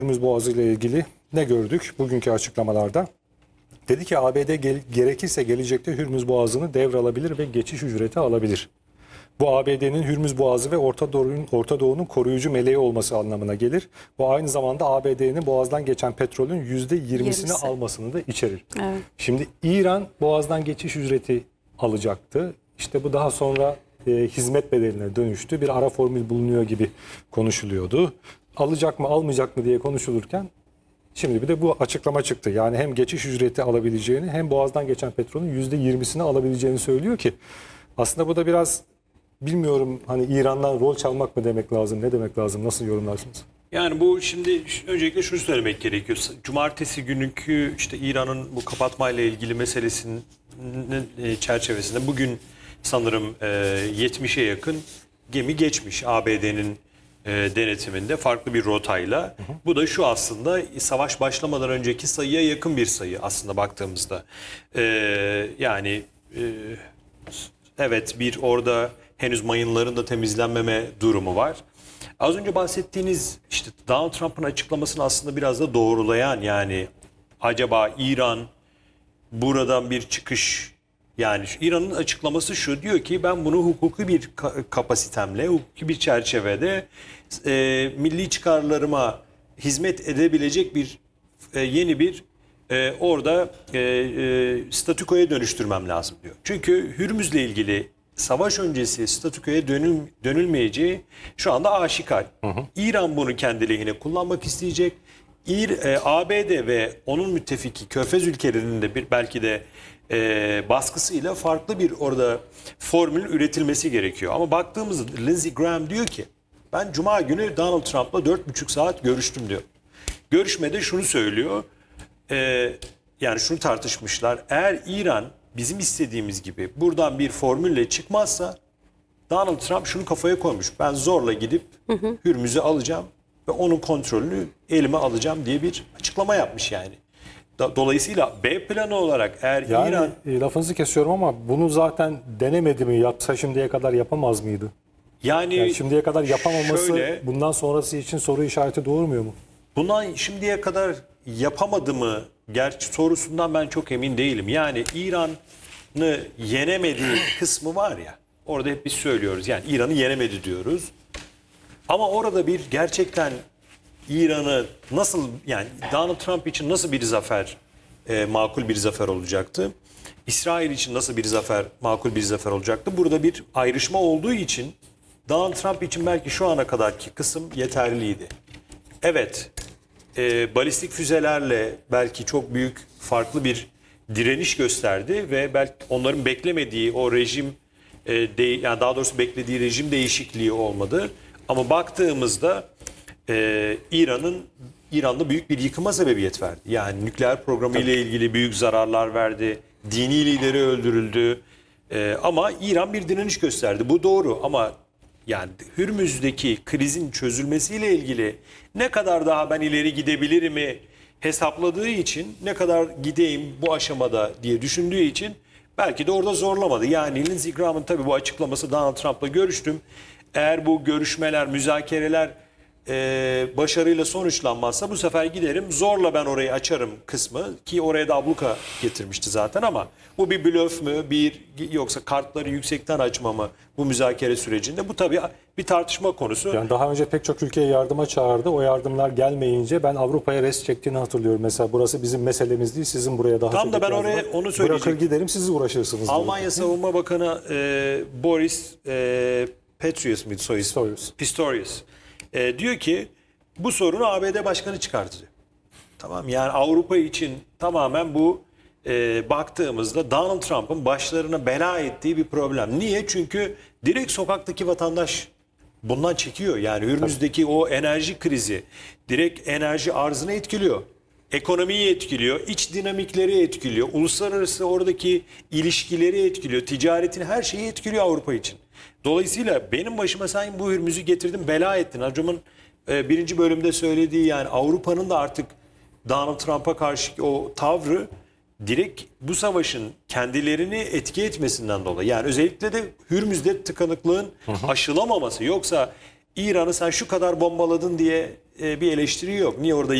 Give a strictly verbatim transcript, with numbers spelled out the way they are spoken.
Hürmüz Boğazı ile ilgili ne gördük bugünkü açıklamalarda? Dedi ki A B D gel gerekirse gelecekte Hürmüz Boğazı'nı devralabilir ve geçiş ücreti alabilir. Bu A B D'nin Hürmüz Boğazı ve Orta Doğu'nun Orta Doğu'nun koruyucu meleği olması anlamına gelir. Bu aynı zamanda A B D'nin Boğaz'dan geçen petrolün yüzde yirmisini almasını da içerir. Evet. Şimdi İran Boğaz'dan geçiş ücreti alacaktı. İşte bu daha sonra e, hizmet bedeline dönüştü. Bir ara formül bulunuyor gibi konuşuluyordu. Alacak mı almayacak mı diye konuşulurken şimdi bir de bu açıklama çıktı. Yani hem geçiş ücreti alabileceğini hem Boğaz'dan geçen petrolün yüzde yirmisini alabileceğini söylüyor ki aslında bu da biraz bilmiyorum hani İran'dan rol çalmak mı demek lazım, ne demek lazım, nasıl yorumlarsınız? Yani bu şimdi öncelikle şunu söylemek gerekiyor. Cumartesi günkü işte İran'ın bu kapatmayla ilgili meselesinin çerçevesinde bugün sanırım yetmişe yakın gemi geçmiş A B D'nin denetiminde farklı bir rotayla. Hı hı. Bu da şu aslında savaş başlamadan önceki sayıya yakın bir sayı aslında baktığımızda. Ee, yani e, evet bir orada henüz mayınların da temizlenmeme durumu var. Az önce bahsettiğiniz işte Donald Trump'ın açıklamasını aslında biraz da doğrulayan, yani acaba İran buradan bir çıkış, yani İran'ın açıklaması şu, diyor ki ben bunu hukuki bir kapasitemle, hukuki bir çerçevede e, milli çıkarlarıma hizmet edebilecek bir e, yeni bir e, orada e, e, statükoya dönüştürmem lazım diyor. Çünkü Hürmüz'le ilgili savaş öncesi statükoya dönül, dönülmeyeceği şu anda aşikar. Hı hı. İran bunu kendi lehine kullanmak isteyecek. İr, e, A B D ve onun müttefiki Körfez ülkelerinin de bir belki de e, baskısıyla farklı bir orada formül üretilmesi gerekiyor. Ama baktığımızda Lindsey Graham diyor ki ben Cuma günü Donald Trump'la dört buçuk saat görüştüm diyor. Görüşmede şunu söylüyor. E, yani şunu tartışmışlar. Eğer İran bizim istediğimiz gibi buradan bir formülle çıkmazsa Donald Trump şunu kafaya koymuş. Ben zorla gidip hı hı. Hürmüz'ü alacağım ve onun kontrolünü elime alacağım diye bir açıklama yapmış yani. Dolayısıyla B planı olarak eğer yani, İran... E, lafınızı kesiyorum ama bunu zaten denemedi mi? Yapsa şimdiye kadar yapamaz mıydı? Yani, yani şimdiye kadar yapamaması şöyle, bundan sonrası için soru işareti doğurmuyor mu? Bundan şimdiye kadar yapamadı mı? Gerçi sorusundan ben çok emin değilim. Yani İran'ı yenemediği kısmı var ya, orada hep biz söylüyoruz. Yani İran'ı yenemedi diyoruz. Ama orada bir gerçekten İran'ı nasıl, yani Donald Trump için nasıl bir zafer, e, makul bir zafer olacaktı? İsrail için nasıl bir zafer, makul bir zafer olacaktı? Burada bir ayrışma olduğu için Donald Trump için belki şu ana kadarki kısım yeterliydi. Evet, e, balistik füzelerle belki çok büyük farklı bir direniş gösterdi ve belki onların beklemediği o rejim, e, de, yani daha doğrusu beklediği rejim değişikliği olmadı. Ama baktığımızda e, İran'ın İran'da büyük bir yıkıma sebebiyet verdi. Yani nükleer programı ile ilgili büyük zararlar verdi. Dini lideri öldürüldü. E, ama İran bir direniş gösterdi. Bu doğru ama yani Hürmüz'deki krizin çözülmesiyle ilgili ne kadar daha ben ileri gidebilirim hesapladığı için, ne kadar gideyim bu aşamada diye düşündüğü için belki de orada zorlamadı. Yani Lindsey Graham'ın tabii bu açıklaması, Donald Trump'la görüştüm. Eğer bu görüşmeler, müzakereler e, başarıyla sonuçlanmazsa bu sefer giderim zorla ben orayı açarım kısmı, ki oraya da abluka getirmişti zaten, ama bu bir blöf mü, bir yoksa kartları yüksekten açma mı bu müzakere sürecinde, bu tabii bir tartışma konusu. Yani daha önce pek çok ülkeye yardıma çağırdı. O yardımlar gelmeyince ben Avrupa'ya rest çektiğini hatırlıyorum. Mesela burası bizim meselemiz değil, sizin buraya daha Tam çok da ben oraya var. onu söyleyecektim. Bırakır giderim, siz uğraşırsınız. Almanya diye. Savunma Bakanı e, Boris e, Pistorius muydu soy ismi? Pistorius. Pistorius. E, diyor ki bu sorunu A B D Başkanı çıkarttı. Tamam, yani Avrupa için tamamen bu e, baktığımızda Donald Trump'ın başlarına bela ettiği bir problem. Niye? Çünkü direkt sokaktaki vatandaş bundan çekiyor. Yani Hürmüz'deki o enerji krizi direkt enerji arzını etkiliyor. Ekonomiyi etkiliyor, iç dinamikleri etkiliyor, uluslararası oradaki ilişkileri etkiliyor, ticaretin her şeyi etkiliyor Avrupa için. Dolayısıyla benim başıma sen bu Hürmüz'ü getirdin, bela ettin. Hacım'ın e, birinci bölümde söylediği, yani Avrupa'nın da artık Donald Trump'a karşı o tavrı direkt bu savaşın kendilerini etki etmesinden dolayı. Yani özellikle de Hürmüz'de tıkanıklığın aşılamaması. Yoksa İran'ı sen şu kadar bombaladın diye e, bir eleştiri yok. Niye orada